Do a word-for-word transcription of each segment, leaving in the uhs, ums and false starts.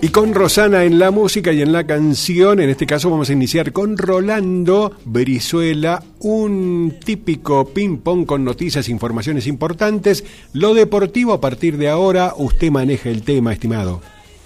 Y con Rosana en la música y en la canción, en este caso vamos a iniciar con Rolando Brizuela, un típico ping-pong con noticias e informaciones importantes. Lo deportivo a partir de ahora, usted maneja el tema, estimado.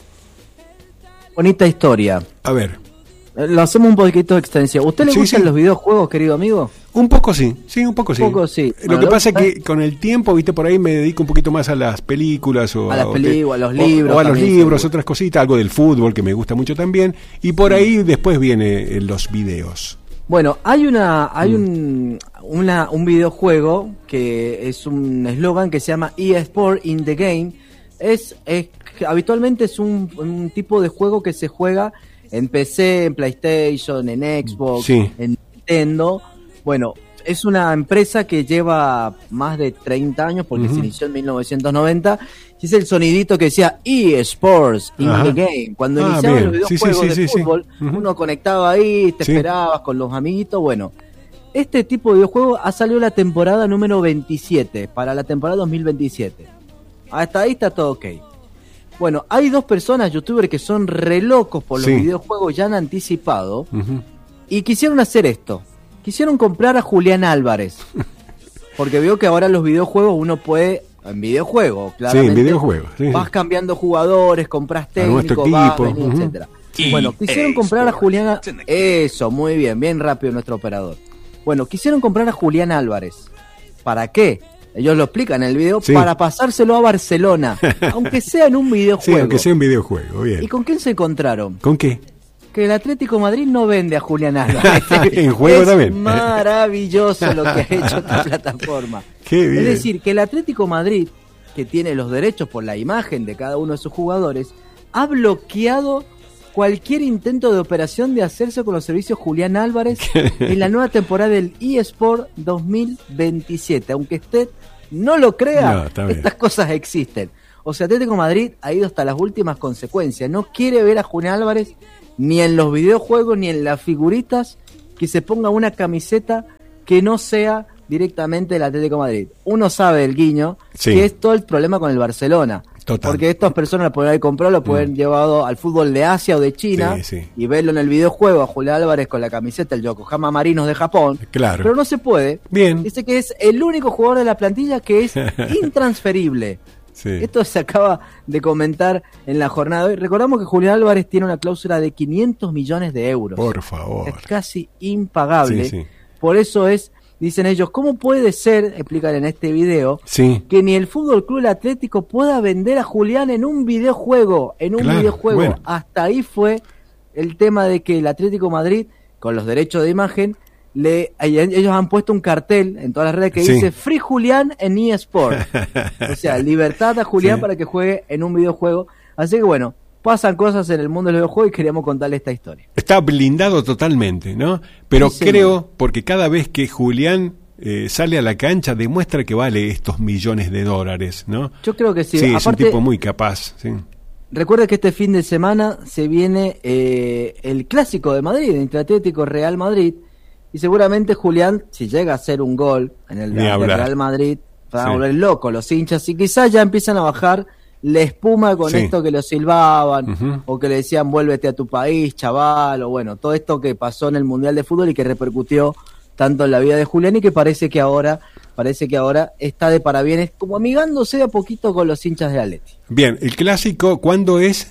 Bonita historia. A ver. Lo hacemos un poquito de extensión. ¿Usted le Sí, gustan sí. los videojuegos, querido amigo? Un poco sí, sí, un poco sí. Un poco sí. Lo Bueno, que ¿le pasa es gusta? que con el tiempo, viste, por ahí me dedico un poquito más a las películas o A las o películas, a los o- libros o a los también, libros, seguro. otras cositas, algo del fútbol que me gusta mucho también, y por ahí después viene eh, los videos. Bueno, hay una, hay un, una, un videojuego que es un eslogan que se llama eSport in the Game. Es, es habitualmente es un, un tipo de juego que se juega en P C, en PlayStation, en Xbox, Sí. en Nintendo. Bueno, es una empresa que lleva más de treinta años porque Ujú. se inició en mil novecientos noventa. Y es el sonidito que decía eSports in Ajá. the Game. Cuando Ah, iniciaban bien. los Sí, sí, videojuegos sí, de sí, sí. fútbol, Ujú. uno conectaba ahí, te Sí. esperabas con los amiguitos. Bueno, este tipo de videojuego ha salido la temporada número veintisiete, para la temporada dos mil veintisiete. Hasta ahí está todo ok. Bueno, hay dos personas, youtubers, que son re locos por los Sí. videojuegos, ya han anticipado, Ujú. y quisieron hacer esto. Quisieron comprar a Julián Álvarez. Porque veo que ahora los videojuegos uno puede, en videojuegos, claramente, Sí, en videojuegos. Sí, vas sí. cambiando jugadores, compras A nuestro técnicos, vas, equipo, venís, ujú. etcétera. Bueno, quisieron comprar a Julián. Eso, muy bien, bien rápido nuestro operador. Bueno, quisieron comprar a Julián Álvarez. ¿Para qué? Ellos lo explican en el video, Sí. para pasárselo a Barcelona, aunque sea en un Sí, videojuego. aunque sea un videojuego, bien. ¿Y con quién se encontraron? ¿Con qué? Que el Atlético Madrid no vende a Julián Álvarez. En juego es también. maravilloso lo que ha hecho esta plataforma. Qué bien. Es decir, que el Atlético Madrid, que tiene los derechos por la imagen de cada uno de sus jugadores, ha bloqueado cualquier intento de operación de hacerse con los servicios Julián Álvarez en la nueva temporada del eSport dos mil veintisiete. Aunque usted no lo crea, No, está bien. estas cosas existen. O sea, Atlético de Madrid ha ido hasta las últimas consecuencias. No quiere ver a Julián Álvarez ni en los videojuegos ni en las figuritas, que se ponga una camiseta que no sea directamente del Atlético de Madrid. Uno sabe, el guiño, Sí. que es todo el problema con el Barcelona. Total. Porque estas personas lo pueden haber comprado, lo pueden Mm. llevado al fútbol de Asia o de China, Sí, sí. y verlo en el videojuego a Julián Álvarez con la camiseta del Yokohama Marinos de Japón. Claro. Pero no se puede. Bien. Dice que es el único jugador de la plantilla que es intransferible. Sí. Esto se acaba de comentar en la jornada de hoy. Recordamos que Julián Álvarez tiene una cláusula de quinientos millones de euros. Por favor. Es casi impagable. Sí, sí. Por eso es, dicen ellos, ¿cómo puede ser, explican en este video, Sí. que ni el Fútbol Club Atlético pueda vender a Julián en un videojuego? En un Claro, videojuego. bueno. Hasta ahí fue el tema de que el Atlético Madrid, con los derechos de imagen, le, ellos han puesto un cartel en todas las redes que Sí. dice Free Julián en eSport. O sea, libertad a Julián Sí. para que juegue en un videojuego. Así que bueno, pasan cosas en el mundo de los videojuegos y queríamos contarle esta historia. Está blindado totalmente, ¿no? Pero Sí, señor. creo, porque cada vez que Julián eh, sale a la cancha, demuestra que vale estos millones de dólares, ¿no? Yo creo que sí. Sí, es un Aparte, tipo muy capaz, sí. recuerda que este fin de semana se viene eh, el clásico de Madrid, entre Atlético y Real Madrid, y seguramente Julián, si llega a hacer un gol en el Ni de hablar. Real Madrid, van a Sí. volver locos los hinchas, y quizás ya empiezan a bajar la espuma con Sí. esto que lo silbaban, Ujú. o que le decían vuélvete a tu país, chaval, o bueno, todo esto que pasó en el Mundial de Fútbol y que repercutió tanto en la vida de Julián, y que parece que ahora, parece que ahora está de parabienes, como amigándose de a poquito con los hinchas de Atleti. Bien, el clásico, ¿cuándo es?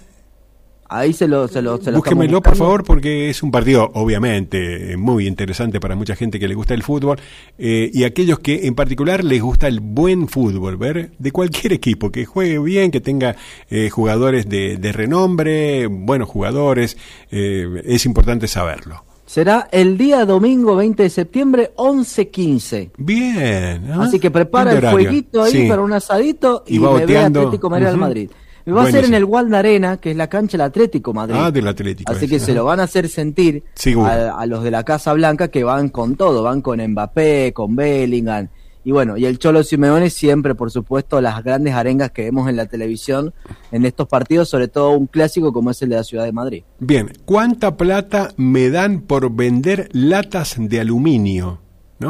Ahí se lo, se lo, se lo Búsquemelo, estamos por buscando. favor, porque es un partido, obviamente, eh, muy interesante para mucha gente que le gusta el fútbol, eh, y aquellos que en particular les gusta el buen fútbol, ver de cualquier equipo, que juegue bien, que tenga eh, jugadores de, de renombre, buenos jugadores, eh, es importante saberlo. Será el día domingo veinte de septiembre, once quince. Bien. ¿ah? Así que prepara Lindo el horario. fueguito ahí Sí. para un asadito y, Y va me ve oteando. Atlético Madrid al Ujú. Madrid. Me va a hacer en Buenísimo. el Wanda Arena, que es la cancha del Atlético Madrid. Ah, del Atlético. Así ese, que ajá. se lo van a hacer sentir Seguro. a, a los de la Casa Blanca, que van con todo, van con Mbappé, con Bellingham. Y bueno, y el Cholo Simeone siempre, por supuesto, las grandes arengas que vemos en la televisión en estos partidos, sobre todo un clásico como es el de la Ciudad de Madrid. Bien, ¿cuánta plata me dan por vender latas de aluminio? ¿No?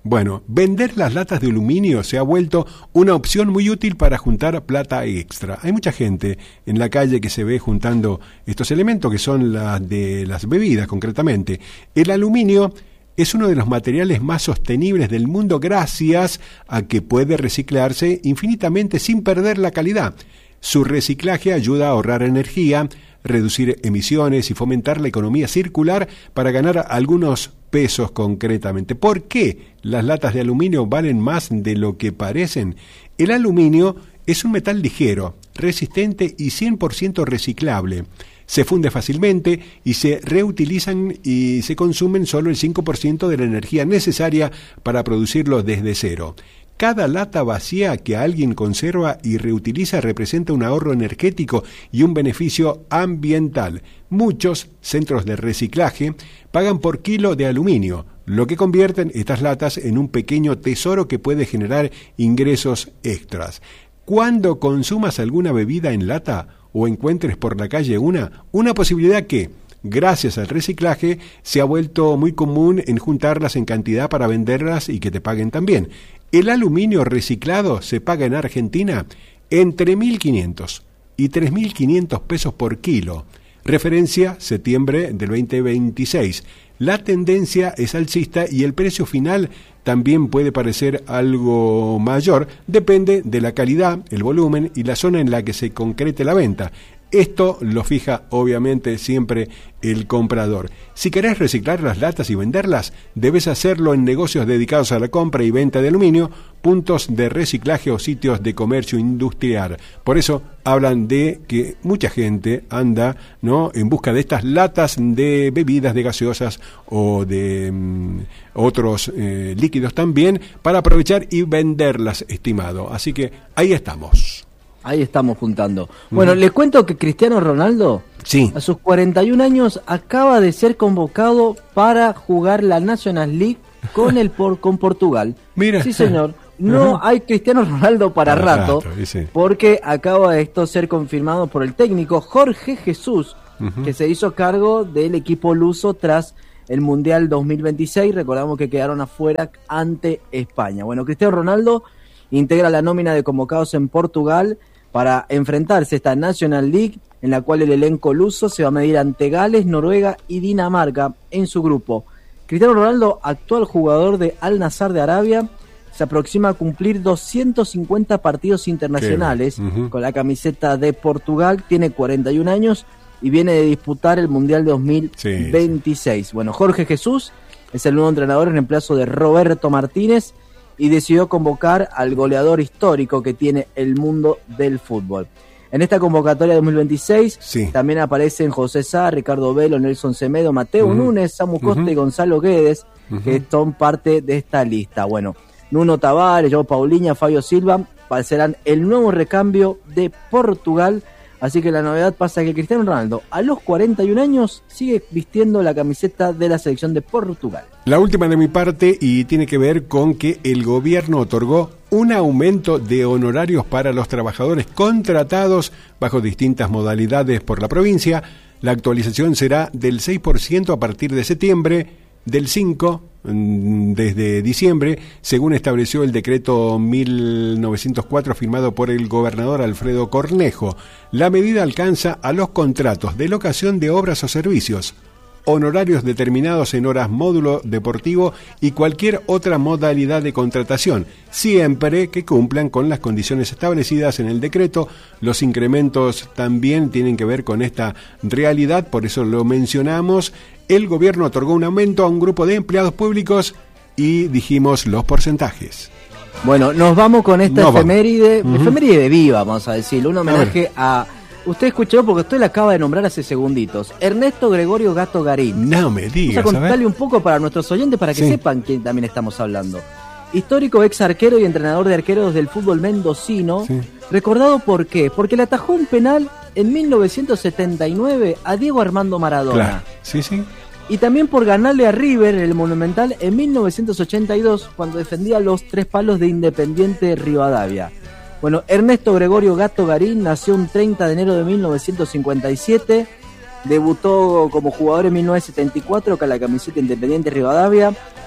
Bueno, vender las latas de aluminio se ha vuelto una opción muy útil para juntar plata extra. Hay mucha gente en la calle que se ve juntando estos elementos que son las de las bebidas concretamente. El aluminio es uno de los materiales más sostenibles del mundo gracias a que puede reciclarse infinitamente sin perder la calidad. Su reciclaje ayuda a ahorrar energía, reducir emisiones y fomentar la economía circular para ganar algunos pesos concretamente. ¿Por qué las latas de aluminio valen más de lo que parecen? El aluminio es un metal ligero, resistente y cien por ciento reciclable. Se funde fácilmente y se reutilizan y se consumen solo el cinco por ciento de la energía necesaria para producirlo desde cero. Cada lata vacía que alguien conserva y reutiliza representa un ahorro energético y un beneficio ambiental. Muchos centros de reciclaje pagan por kilo de aluminio, lo que convierten estas latas en un pequeño tesoro que puede generar ingresos extras. Cuando consumas alguna bebida en lata o encuentres por la calle una, una posibilidad que, gracias al reciclaje, se ha vuelto muy común en juntarlas en cantidad para venderlas y que te paguen también. El aluminio reciclado se paga en Argentina entre mil quinientos y tres mil quinientos pesos por kilo. Referencia septiembre del veinte veintiséis. La tendencia es alcista y el precio final también puede parecer algo mayor, depende de la calidad, el volumen y la zona en la que se concrete la venta. Esto lo fija obviamente siempre el comprador. Si querés reciclar las latas y venderlas, debes hacerlo en negocios dedicados a la compra y venta de aluminio, puntos de reciclaje o sitios de comercio industrial. Por eso hablan de que mucha gente anda, ¿no?, en busca de estas latas de bebidas, de gaseosas o de mm, otros eh, líquidos también para aprovechar y venderlas, estimado. Así que ahí estamos. Ahí estamos juntando. Bueno, mm. les cuento que Cristiano Ronaldo, sí, a sus cuarenta y un años, acaba de ser convocado para jugar la National League con el por, con Portugal. Mira. Sí, señor. No uh-huh. hay Cristiano Ronaldo para, para rato, rato sí. porque acaba de esto ser confirmado por el técnico Jorge Jesús, uh-huh. que se hizo cargo del equipo luso tras el Mundial dos mil veintiséis. Recordamos que quedaron afuera ante España. Bueno, Cristiano Ronaldo integra la nómina de convocados en Portugal para enfrentarse a esta National League, en la cual el elenco luso se va a medir ante Gales, Noruega y Dinamarca en su grupo. Cristiano Ronaldo, actual jugador de Al Nassr de Arabia, se aproxima a cumplir doscientos cincuenta partidos internacionales uh-huh. con la camiseta de Portugal, tiene cuarenta y un años y viene de disputar el Mundial de dos mil veintiséis. Sí, sí. Bueno, Jorge Jesús es el nuevo entrenador en reemplazo de Roberto Martínez, y decidió convocar al goleador histórico que tiene el mundo del fútbol. En esta convocatoria de dos mil veintiséis sí. también aparecen José Sá, Ricardo Velo, Nelson Semedo, Mateo uh-huh. Núñez, Samu Costa uh-huh. y Gonzalo Guedes, uh-huh. que son parte de esta lista. Bueno, Nuno Tavares, João Paulinho, Fabio Silva serán el nuevo recambio de Portugal. Así que la novedad pasa que Cristiano Ronaldo, a los cuarenta y un años, sigue vistiendo la camiseta de la selección de Portugal. La última de mi parte, y tiene que ver con que el gobierno otorgó un aumento de honorarios para los trabajadores contratados bajo distintas modalidades por la provincia. La actualización será del seis por ciento a partir de septiembre, del cinco por ciento desde diciembre, según estableció el decreto mil novecientos cuatro firmado por el gobernador Alfredo Cornejo. La medida alcanza a los contratos de locación de obras o servicios, honorarios determinados en horas módulo deportivo y cualquier otra modalidad de contratación, siempre que cumplan con las condiciones establecidas en el decreto. Los incrementos también tienen que ver con esta realidad, por eso lo mencionamos. El gobierno otorgó un aumento a un grupo de empleados públicos y dijimos los porcentajes. Bueno, nos vamos con esta no, efeméride, uh-huh. efeméride viva, vamos a decirlo, un homenaje a... a usted escuchó porque usted la acaba de nombrar hace segunditos. Ernesto Gregorio Gato Garín. No me digas. Vamos a contarle un poco para nuestros oyentes para que sí. sepan quién también estamos hablando. Histórico ex arquero y entrenador de arqueros del fútbol mendocino. Sí. ¿Recordado por qué? Porque le atajó un penal en mil novecientos setenta y nueve a Diego Armando Maradona. Claro. Sí, sí. Y también por ganarle a River en el Monumental en mil novecientos ochenta y dos, cuando defendía los tres palos de Independiente Rivadavia. Bueno, Ernesto Gregorio Gato Garín nació un treinta de enero de mil novecientos cincuenta y siete, debutó como jugador en mil novecientos setenta y cuatro con la camiseta Independiente Rivadavia,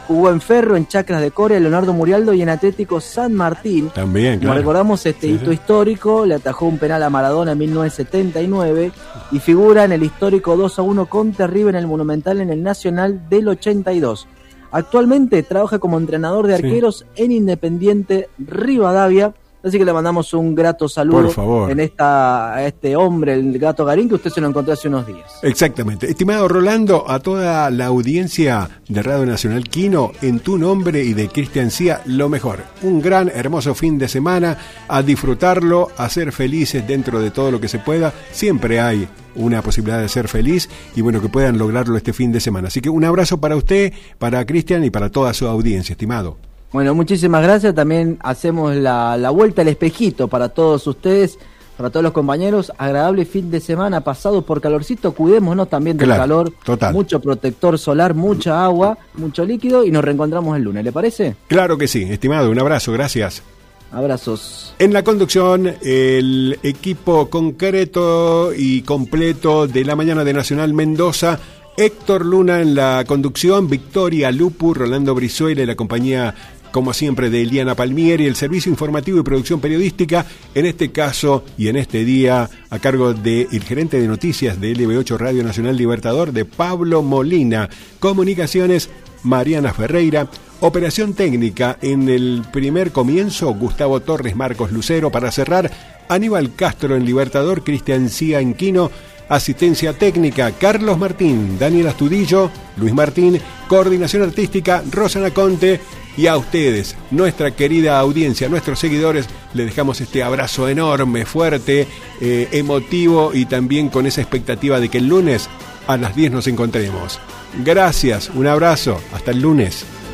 Jugó en Ferro, en Chacras de Coria, Leonardo Murialdo y en Atlético San Martín. También, claro. Como recordamos este sí, hito sí. histórico, le atajó un penal a Maradona en mil novecientos setenta y nueve y figura en el histórico dos a uno contra River en el Monumental en el Nacional del ochenta y dos. Actualmente trabaja como entrenador de arqueros sí. en Independiente Rivadavia. Así que le mandamos un grato saludo Por favor. en esta, a este hombre, el Gato Garín, que usted se lo encontró hace unos días. Exactamente. Estimado Rolando, a toda la audiencia de Radio Nacional Quino, en tu nombre y de Cristian Cía, lo mejor. Un gran, hermoso fin de semana, a disfrutarlo, a ser felices dentro de todo lo que se pueda. Siempre hay una posibilidad de ser feliz y bueno, que puedan lograrlo este fin de semana. Así que un abrazo para usted, para Cristian y para toda su audiencia, estimado. Bueno, muchísimas gracias. También hacemos la, la vuelta al espejito para todos ustedes, para todos los compañeros. Agradable fin de semana pasado por calorcito. Cuidémonos también del claro, calor. Total. Mucho protector solar, mucha agua, mucho líquido y nos reencontramos el lunes. ¿Le parece? Claro que sí, estimado. Un abrazo, gracias. Abrazos. En la conducción, el equipo concreto y completo de la mañana de Nacional Mendoza. Héctor Luna en la conducción, Victoria Lupu, Rolando Brizuela y la compañía, como siempre, de Eliana Palmieri, el servicio informativo y producción periodística, en este caso y en este día, a cargo del gerente de noticias de L B ocho Radio Nacional Libertador, de Pablo Molina. Comunicaciones, Mariana Ferreira. Operación técnica en el primer comienzo, Gustavo Torres, Marcos Lucero. Para cerrar, Aníbal Castro en Libertador, Cristian Cía en Quino. Asistencia técnica, Carlos Martín, Daniel Astudillo, Luis Martín. Coordinación artística, Rosana Conte. Y a ustedes, nuestra querida audiencia, nuestros seguidores, les dejamos este abrazo enorme, fuerte, eh, emotivo y también con esa expectativa de que el lunes a las diez nos encontremos. Gracias, un abrazo, hasta el lunes.